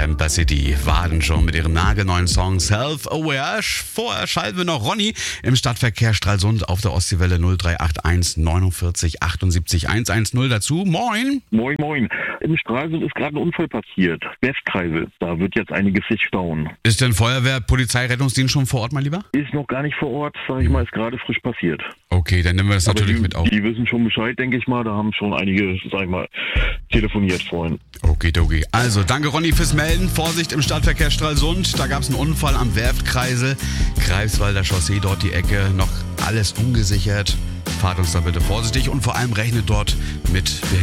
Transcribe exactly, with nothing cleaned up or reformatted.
Camper City warten schon mit ihrem nagelneuen Song Self-Aware. Vorher schalten wir noch Ronny im Stadtverkehr Stralsund auf der Ostseewelle null drei acht eins neunundvierzig achtundsiebzig hundertzehn dazu. Moin! Moin, moin. Im Stralsund ist gerade ein Unfall passiert. Westkreisel. Da wird jetzt einiges sich stauen. Ist denn Feuerwehr, Polizei, Rettungsdienst schon vor Ort, mein Lieber? Ist noch gar nicht vor Ort, sag ich mal, ist gerade frisch passiert. Okay, dann nehmen wir das Aber natürlich die, mit auf. Die wissen schon Bescheid, denke ich mal. Da haben schon einige, sag ich mal, telefoniert vorhin. Okidoki. Also, danke Ronny fürs Melden. Vorsicht im Stadtverkehr Stralsund. Da gab es einen Unfall am Werftkreisel. Greifswalder Chaussee, dort die Ecke. Noch alles ungesichert. Fahrt uns da bitte vorsichtig und vor allem rechnet dort mit